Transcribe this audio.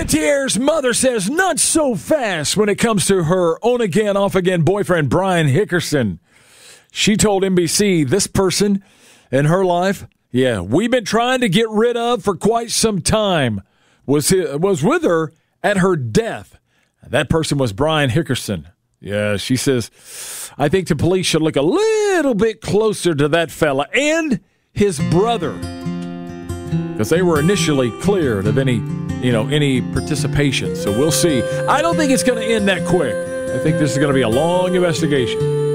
Tier's mother says not so fast when it comes to her on-again, off-again boyfriend, Brian Hickerson. She told NBC this person in her life, we've been trying to get rid of for quite some time, was with her at her death. That person was Brian Hickerson. Yeah, she says, I think the police should look a little bit closer to that fella and his brother, because they were initially cleared of any participation. So we'll see. I don't think it's going to end that quick. I think this is going to be a long investigation.